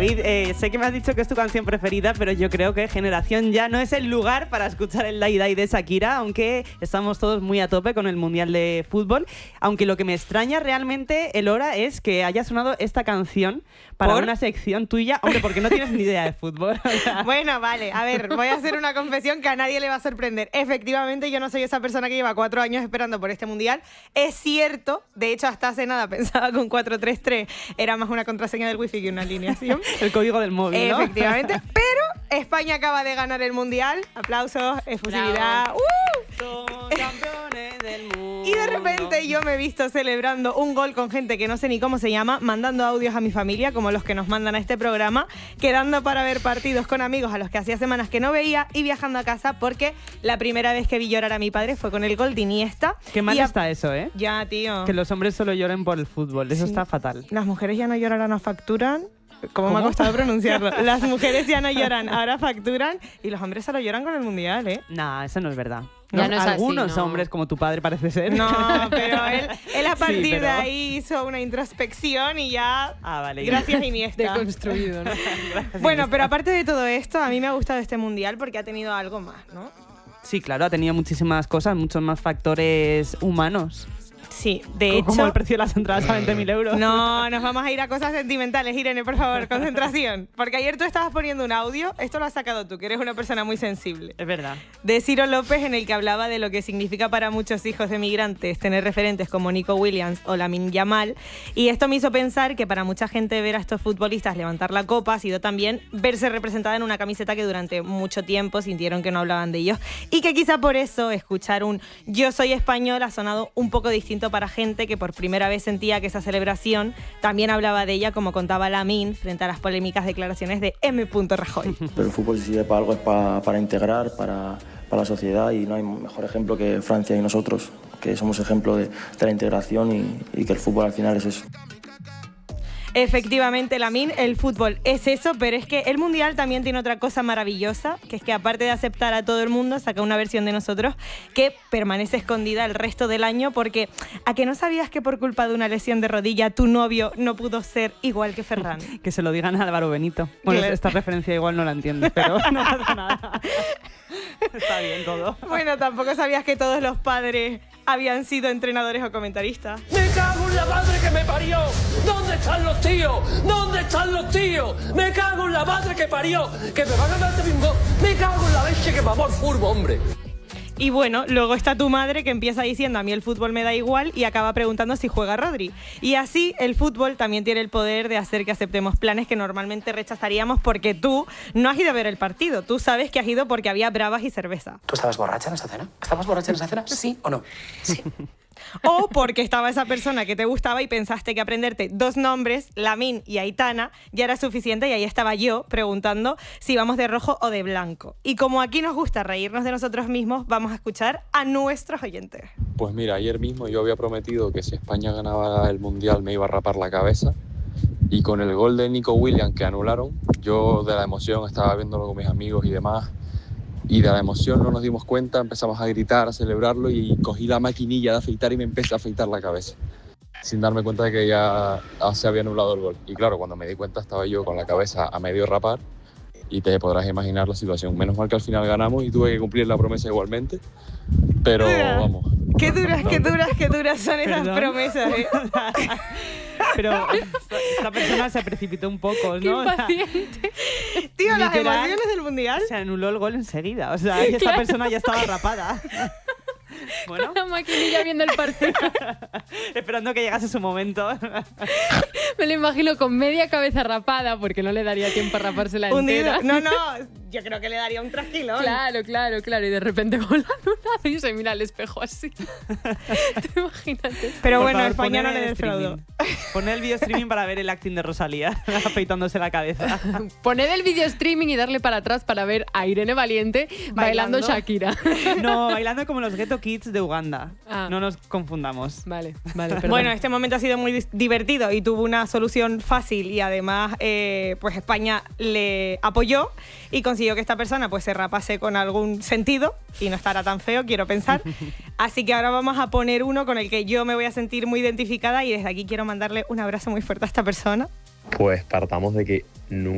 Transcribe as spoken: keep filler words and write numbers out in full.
David, eh, sé que me has dicho que es tu canción preferida, pero yo creo que Generación Ya no es el lugar para escuchar el Dai Dai de Shakira, aunque estamos todos muy a tope con el Mundial de Fútbol. Aunque lo que me extraña realmente, Elora, es que haya sonado esta canción para ¿Por? una sección tuya. Hombre, porque no tienes ni idea de fútbol. O sea. Bueno, vale, a ver, voy a hacer una confesión que a nadie le va a sorprender. Efectivamente, yo no soy esa persona que lleva cuatro años esperando por este Mundial. Es cierto, de hecho, hasta hace nada pensaba con cuatro tres tres era más una contraseña del wifi que una alineación. El código del móvil, ¿no? Efectivamente, pero España acaba de ganar el Mundial. Aplausos, efusividad. ¡Uh! Son campeones del mundo. Y de repente yo me he visto celebrando un gol con gente que no sé ni cómo se llama, mandando audios a mi familia, como los que nos mandan a este programa, quedando para ver partidos con amigos a los que hacía semanas que no veía y viajando a casa porque la primera vez que vi llorar a mi padre fue con el gol de Iniesta. Qué mal Y a- está eso, ¿eh? Ya, tío. Que los hombres solo lloren por el fútbol. Eso Sí. está fatal. Las mujeres ya no lloran, ahora facturan. ¿Cómo, me ¿Cómo? ha costado pronunciarlo? Las mujeres ya no lloran, ahora facturan. Y los hombres solo lloran con el Mundial, ¿eh? Nah, eso no es verdad. Ya Los- no es así, algunos ¿no? hombres, como tu padre parece ser. No, pero él, él a Sí, partir pero- de ahí hizo una introspección y ya... Ah, vale. Gracias, Iniesta. Deconstruido, ¿no? Bueno, pero aparte de todo esto, a mí me ha gustado este Mundial porque ha tenido algo más, ¿no? Sí, claro, ha tenido muchísimas cosas, muchos más factores humanos. Sí, de Co- hecho... Como el precio de las entradas a veinte mil euros. No, nos vamos a ir a cosas sentimentales. Irene, por favor, concentración. Porque ayer tú estabas poniendo un audio, esto lo has sacado tú, que eres una persona muy sensible, Es verdad. de Ciro López, en el que hablaba de lo que significa para muchos hijos de migrantes tener referentes como Nico Williams o Lamine Yamal. Y esto me hizo pensar que para mucha gente ver a estos futbolistas levantar la copa ha sido también verse representada en una camiseta que durante mucho tiempo sintieron que no hablaban de ellos. Y que quizá por eso escuchar un "yo soy español" ha sonado un poco distinto para gente que por primera vez sentía que esa celebración también hablaba de ella, como contaba Lamine, frente a las polémicas declaraciones de M. Rajoy. Pero el fútbol, si sirve para algo, es para, para integrar, para, para la sociedad, y no hay mejor ejemplo que Francia y nosotros, que somos ejemplo de, de la integración y, y que el fútbol al final es eso. Efectivamente, Lamine, el fútbol es eso, pero es que el Mundial también tiene otra cosa maravillosa, que es que aparte de aceptar a todo el mundo, saca una versión de nosotros que permanece escondida el resto del año, porque ¿a que no sabías que por culpa de una lesión de rodilla tu novio no pudo ser igual que Ferran? Que se lo digan a Álvaro Benito. Bueno, Claro. esta referencia igual no la entiendes, pero no pasa nada. Está bien todo. Bueno, tampoco sabías que todos los padres habían sido entrenadores o comentaristas. ¡Me cago en la madre que me parió! ¿Dónde están los tíos? ¿Dónde están los tíos? ¡Me cago en la madre que parió! ¡Que me van a dar también un gol! ¡Me cago en la leche que me amor furbo, hombre! Y bueno, luego está tu madre que empieza diciendo a mí el fútbol me da igual y acaba preguntando si juega Rodri. Y así el fútbol también tiene el poder de hacer que aceptemos planes que normalmente rechazaríamos porque tú no has ido a ver el partido. Tú sabes que has ido porque había bravas y cerveza. ¿Tú estabas borracha en esa cena? ¿Estabas borracha en esa cena? ¿Sí o no? Sí. O porque estaba esa persona que te gustaba y pensaste que aprenderte dos nombres, Lamine y Aitana, ya era suficiente, y ahí estaba yo preguntando si vamos de rojo o de blanco. Y como aquí nos gusta reírnos de nosotros mismos, vamos a escuchar a nuestros oyentes. Pues mira, ayer mismo yo había prometido que si España ganaba el Mundial me iba a rapar la cabeza, y con el gol de Nico Williams que anularon, yo de la emoción estaba viéndolo con mis amigos y demás, y de la emoción no nos dimos cuenta, empezamos a gritar, a celebrarlo, y cogí la maquinilla de afeitar y me empecé a afeitar la cabeza, sin darme cuenta de que ya se había anulado el gol. Y claro, cuando me di cuenta estaba yo con la cabeza a medio rapar, y te podrás imaginar la situación. Menos mal que al final ganamos y tuve que cumplir la promesa igualmente, pero Mira, vamos. Qué duras, qué duras, qué duras son esas Perdón. promesas, ¿eh? Pero esta, esta persona se precipitó un poco, Qué ¿no? O sea, impaciente. Tío, las Literal. emociones del Mundial. se anuló el gol enseguida. O sea, y esta persona ya estaba rapada. Bueno, La maquinilla viendo el partido. esperando que llegase su momento. Me lo imagino con media cabeza rapada, porque no le daría tiempo a rapársela Hundido. entera. No, no, yo creo que le daría un trasquilón. Claro, claro, claro. Y de repente con la anulado y se mira al espejo así. Tú imagínate. Pero Por bueno, favor, España no poned le el defraudó. streaming. Poned el video streaming para ver el acting de Rosalía, afeitándose la cabeza. Poned el video streaming y darle para atrás para ver a Irene Valiente bailando, Bailando. Shakira. No, bailando como los Ghetto Kids de Uganda. Ah. No nos confundamos. Vale, vale, perdón. Bueno, este momento ha sido muy dis- divertido y tuvo una solución fácil, y además eh, pues España le apoyó y consiguió que esta persona pues se rapase con algún sentido y no estará tan feo, quiero pensar. Así que ahora vamos a poner uno con el que yo me voy a sentir muy identificada, y desde aquí quiero mandarle un abrazo muy fuerte a esta persona. Pues partamos de que nunca